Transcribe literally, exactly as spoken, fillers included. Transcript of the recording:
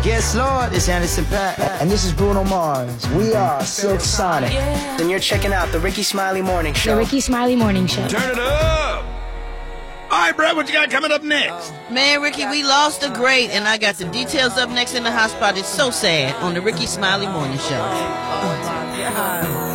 Yes, Lord, it's Anderson .Paak. And this is Bruno Mars. We are Silk Sonic. And you're checking out the Rickey Smiley Morning Show. The Rickey Smiley Morning Show. Turn it up! All right, Brett, what you got coming up next? Man, Ricky, we lost a great, and I got the details up next in the hot spot. It's so sad on the Rickey Smiley Morning Show.